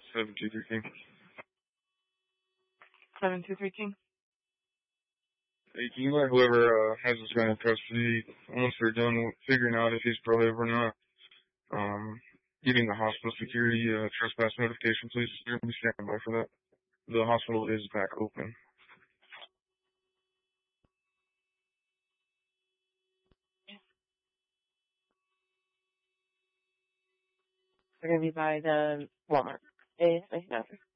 723 King. 723 King. Hey, can you let whoever has this guy in custody, once they're done figuring out if he's pro-live or not, getting the hospital security trespass notification, please? You're going to be standing by for that. The hospital is back open. They're going to be by the Walmart. Yes,